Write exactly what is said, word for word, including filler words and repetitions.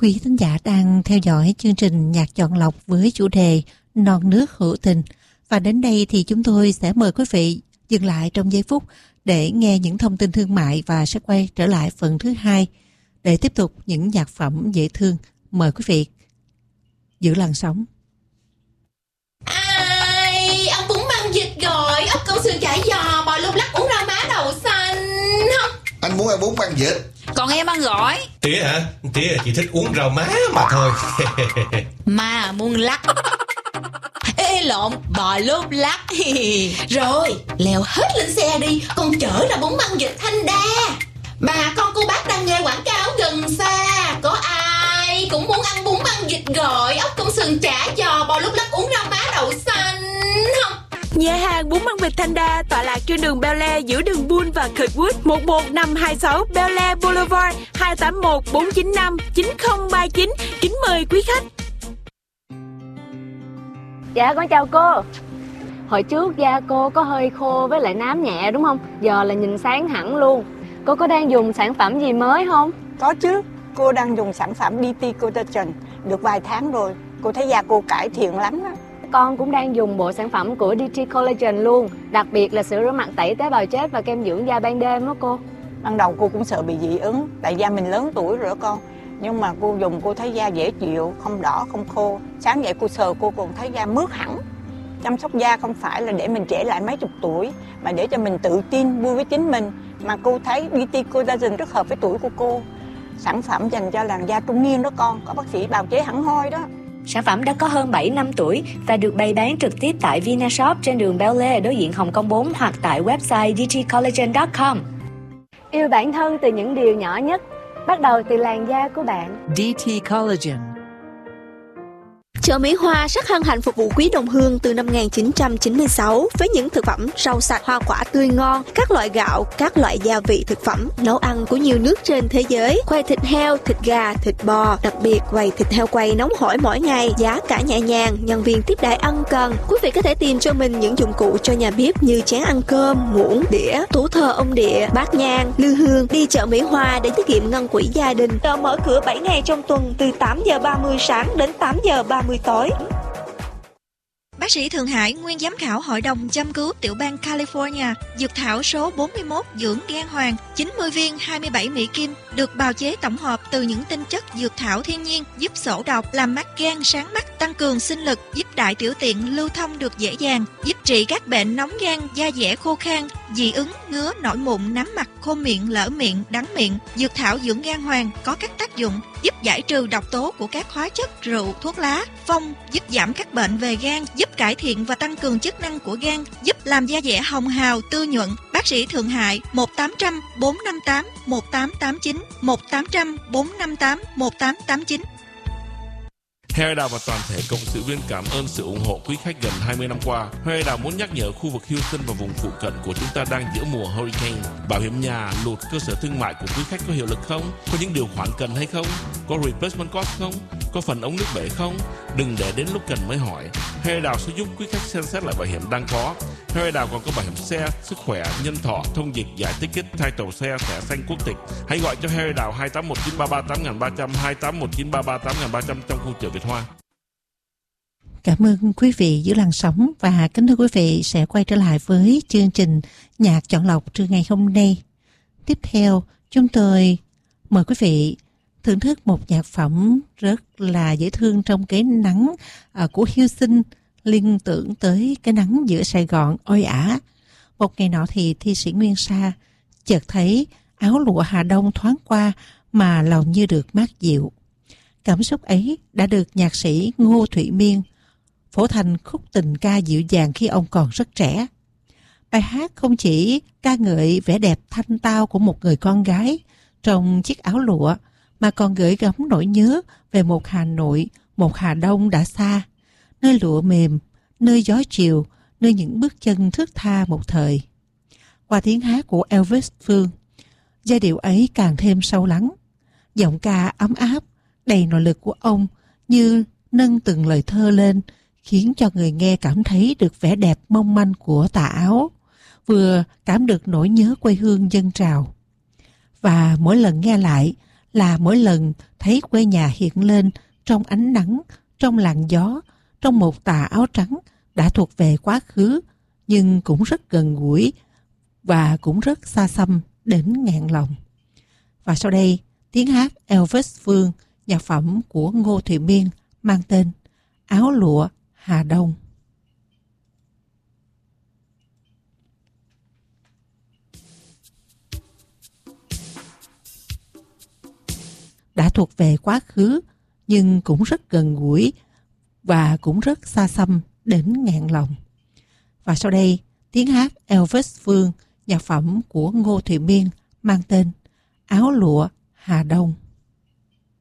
Quý thính giả đang theo dõi chương trình Nhạc Chọn Lọc với chủ đề Non Nước Hữu Tình. Và đến đây thì chúng tôi sẽ mời quý vị dừng lại trong giây phút để nghe những thông tin thương mại và sẽ quay trở lại phần thứ hai để tiếp tục những nhạc phẩm dễ thương. Mời quý vị giữ làn sóng. Ai, ông bún măng vịt rồi, ốc câu sườn chả giò, bò lúc lắc uống rau má đậu xanh không? Anh muốn ăn bún măng vịt. Còn em ăn gỏi. Tía hả? Tía chỉ thích uống rau má mà thôi. Mà muốn lắc. Ê lộn, bò lốp lắc. Rồi, leo hết lên xe đi, con chở ra bún măng vịt Thanh Đa. Bà con cô bác đang nghe quảng cáo gần xa. Có ai cũng muốn ăn bún măng vịt gỏi, ốc công sườn chả giò, bò lúc lắc uống rau má đậu xanh không? Nhà hàng bún măng vịt Thanh Đa tọa lạc trên đường Bel Air giữa đường Bull và Kirkwood, một một năm hai sáu Bel Air Boulevard, hai tám một bốn chín năm chín không ba chín. Kính mời quý khách. Dạ con chào cô. Hồi trước da cô có hơi khô với lại nám nhẹ đúng không? Giờ là nhìn sáng hẳn luôn. Cô có đang dùng sản phẩm gì mới không? Có chứ, cô đang dùng sản phẩm đê tê Collagen được vài tháng rồi. Cô thấy da cô cải thiện lắm đó. Con cũng đang dùng bộ sản phẩm của đê tê Collagen luôn. Đặc biệt là sữa rửa mặt tẩy tế bào chết và kem dưỡng da ban đêm đó cô. Ban đầu cô cũng sợ bị dị ứng, tại da mình lớn tuổi rồi đó con. Nhưng mà cô dùng cô thấy da dễ chịu, không đỏ, không khô. Sáng dậy cô sờ cô còn thấy da mướt hẳn. Chăm sóc da không phải là để mình trẻ lại mấy chục tuổi, mà để cho mình tự tin, vui với chính mình. Mà cô thấy đê tê Collagen rất hợp với tuổi của cô. Sản phẩm dành cho làn da trung niên đó con, có bác sĩ bào chế hẳn hoi đó. Sản phẩm đã có hơn bảy năm tuổi và được bày bán trực tiếp tại Vinashop trên đường Bel Air đối diện Hồng Kông bốn hoặc tại website d t collagen chấm com. Yêu bản thân từ những điều nhỏ nhất, bắt đầu từ làn da của bạn. đê tê Collagen. Chợ Mỹ Hoa rất hân hạnh phục vụ quý đồng hương từ năm một nghìn chín trăm chín mươi sáu với những thực phẩm rau sạch, hoa quả tươi ngon, các loại gạo, các loại gia vị thực phẩm, nấu ăn của nhiều nước trên thế giới, quầy thịt heo, thịt gà, thịt bò, đặc biệt quầy thịt heo quay nóng hổi mỗi ngày, giá cả nhẹ nhàng, nhân viên tiếp đãi ân cần. Quý vị có thể tìm cho mình những dụng cụ cho nhà bếp như chén ăn cơm, muỗng, đĩa, tủ thờ ông địa, bát nhang, lư hương. Đi chợ Mỹ Hoa để tiết kiệm ngân quỹ gia đình. Chợ mở cửa bảy ngày trong tuần từ tám giờ ba mươi sáng đến tám giờ ba mươi tối. Bác sĩ Thượng Hải, nguyên giám khảo Hội đồng châm cứu tiểu bang California, dược thảo số bốn mươi mốt dưỡng gan hoàng, chín mươi viên hai mươi bảy mỹ kim, được bào chế tổng hợp từ những tinh chất dược thảo thiên nhiên, giúp sổ độc, làm mắt gan sáng mắt, tăng cường sinh lực, giúp đại tiểu tiện lưu thông được dễ dàng, giúp trị các bệnh nóng gan, da dẻ khô khan, dị ứng, ngứa, nổi mụn, nám mặt, khô miệng, lở miệng, đắng miệng. Dược thảo dưỡng gan hoàng có các tác dụng giúp giải trừ độc tố của các hóa chất rượu, thuốc lá, phong, giúp giảm các bệnh về gan, giúp cải thiện và tăng cường chức năng của gan, giúp làm da dẻ hồng hào, tươi nhuận. Bác sĩ Thượng Hải một tám không không bốn năm tám một tám tám chín một tám không không bốn năm tám một tám tám chín. Hoa Đào và toàn thể cộng sự viên cảm ơn sự ủng hộ quý khách gần hai mươi năm qua. Hoa Đào muốn nhắc nhở khu vực Houston và vùng phụ cận của chúng ta đang giữa mùa hurricane. Bảo hiểm nhà, lụt, cơ sở thương mại của quý khách có hiệu lực không? Có những điều khoản cần hay không? Có replacement cost không? Có phần ống nước bể không? Đừng để đến lúc cần mới hỏi. Hoa Đào sẽ giúp quý khách xem xét lại bảo hiểm đang có. Hoa Đào còn có bảo hiểm xe, sức khỏe, nhân thọ, thông dịch, giải ticket, title xe, thẻ xanh quốc tịch. Hãy gọi cho Hoa Đào hai tám một chín ba ba tám ba không không hai tám một chín ba ba tám ba không không trong khu chợ Việt Hoa. Cảm ơn quý vị giữ làn sóng và kính thưa quý vị sẽ quay trở lại với chương trình Nhạc Chọn Lọc trưa ngày hôm nay. Tiếp theo chúng tôi mời quý vị thưởng thức một nhạc phẩm rất là dễ thương trong cái nắng của Hiếu Sinh, liên tưởng tới cái nắng giữa Sài Gòn oi ả. Một ngày nọ thì thi sĩ Nguyên Sa chợt thấy áo lụa Hà Đông thoáng qua mà lòng như được mát dịu. Cảm xúc ấy đã được nhạc sĩ Ngô Thụy Miên phổ thành khúc tình ca dịu dàng khi ông còn rất trẻ. Bài hát không chỉ ca ngợi vẻ đẹp thanh tao của một người con gái trong chiếc áo lụa, mà còn gửi gắm nỗi nhớ về một Hà Nội, một Hà Đông đã xa, nơi lụa mềm, nơi gió chiều, nơi những bước chân thướt tha một thời. Qua tiếng hát của Elvis Phương, giai điệu ấy càng thêm sâu lắng. Giọng ca ấm áp, đầy nội lực của ông như nâng từng lời thơ lên, khiến cho người nghe cảm thấy được vẻ đẹp mong manh của tà áo, vừa cảm được nỗi nhớ quê hương dâng trào. Và mỗi lần nghe lại là mỗi lần thấy quê nhà hiện lên trong ánh nắng, trong làn gió, trong một tà áo trắng đã thuộc về quá khứ, nhưng cũng rất gần gũi và cũng rất xa xăm đến nghẹn lòng. Và sau đây, tiếng hát Elvis Phương, nhạc phẩm của Ngô Thụy Miên mang tên Áo lụa Hà Đông. Đã thuộc về quá khứ, nhưng cũng rất gần gũi và cũng rất xa xăm đến nghẹn lòng. Và sau đây, tiếng hát Elvis Phương, nhạc phẩm của Ngô Thụy Miên mang tên Áo lụa Hà Đông.